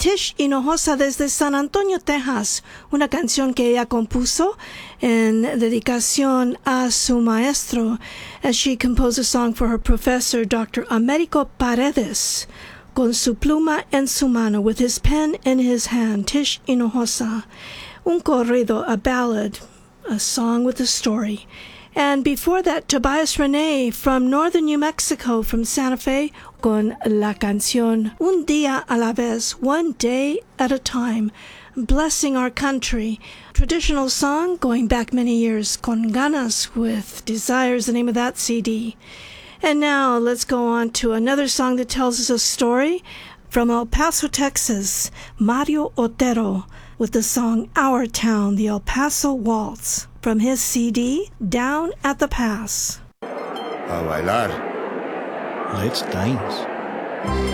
Tish Hinojosa desde San Antonio, Texas, una canción que ella compuso en dedicación a su maestro, as she composed a song for her professor, Dr. Americo Paredes, con su pluma en su mano, with his pen in his hand. Tish Hinojosa, un corrido, a ballad, a song with a story. And before that, Tobias Rene from northern New Mexico, from Santa Fe, con la canción Un Día a la Vez, One Day at a Time, blessing our country. Traditional song going back many years, Con Ganas with Desire is the name of that CD. And now let's go on to another song that tells us a story from El Paso, Texas, Mario Otero, with the song Our Town, the El Paso Waltz, from his CD, Down at the Pass. A bailar. Let's dance.